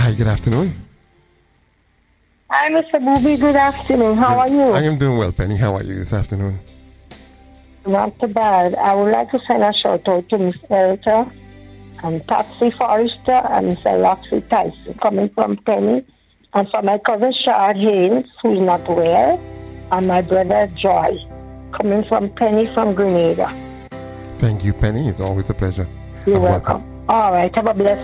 Hi, good afternoon. Hi, Mr. Booby. Good afternoon. How are you? I am doing well, Penny. How are you this afternoon? Not too bad. I would like to send a shout out to Miss Erica and Patsy Forrester and Mr. Roxy Tyson coming from Penny, and for my cousin Shard Haynes, who is not well, and my brother Joy coming from Penny from Grenada. Thank you, Penny. It's always a pleasure. You're welcome. All right. Have a blessed